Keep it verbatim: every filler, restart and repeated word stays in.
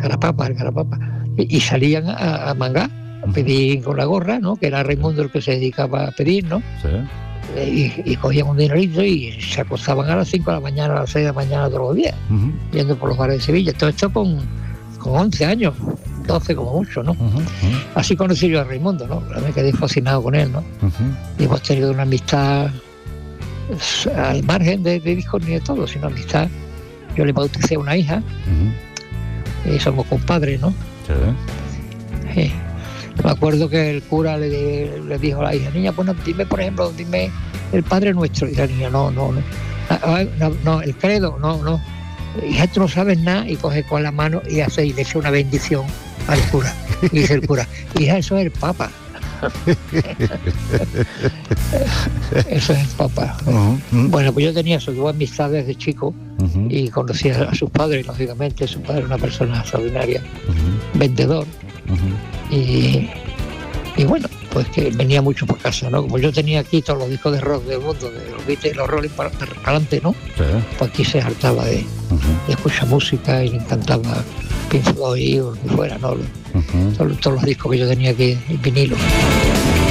Carapapa, el Carapapa. Y, y salían a, a mangar, a pedir con la gorra, ¿no? Que era Raimundo el que se dedicaba a pedir, ¿no? Sí. Y, y cogían un dinerito y se acostaban a las cinco de la mañana, a las seis de la mañana todos los días, Uh-huh. yendo por los bares de Sevilla. Todo esto con, con once años, doce como mucho, ¿no? Uh-huh. Así conocí yo a Raimundo, ¿no? Me quedé fascinado con él, ¿no? Uh-huh. Y hemos tenido una amistad al margen de, de hijos ni de todo, sino amistad. Yo le bauticé a una hija, Uh-huh. y somos compadres, ¿no? Sí. Sí. Me acuerdo que el cura le, le dijo a la hija, niña, bueno, dime, por ejemplo, dime el Padre Nuestro. Y la niña, no, no, no, ah, no, no, el credo, no, no. Hija, tú no sabes nada, y coge con la mano y hace y le echa una bendición al cura. Y dice el cura, hija, eso es el Papa. Eso es el Papa. Uh-huh. Bueno, pues yo tenía sus dos amistades de chico, Uh-huh. y conocía a sus padres, lógicamente. Su padre era una persona extraordinaria, Uh-huh. vendedor, Uh-huh. y, y bueno, pues que venía mucho por casa, ¿no? Como yo tenía aquí todos los discos de rock del mundo, de los Beatles, los Rolling para, para adelante, ¿no? Sí. Pues aquí se hartaba de, Uh-huh. de escuchar música y le encantaba Pink Floyd o lo que fuera, ¿no? Uh-huh. Todos, todos los discos que yo tenía aquí en vinilo.